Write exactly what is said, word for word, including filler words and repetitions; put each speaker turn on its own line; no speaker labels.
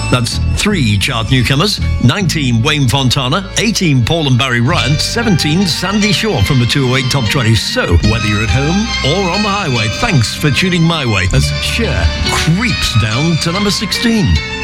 That's three chart newcomers, nineteen Wayne Fontana, eighteen Paul and Barry Ryan, seventeen Sandy Shaw from the two oh eight Top twenty. So, whether you're at home or on the highway, thanks for tuning my way as Cher creeps down to number sixteen.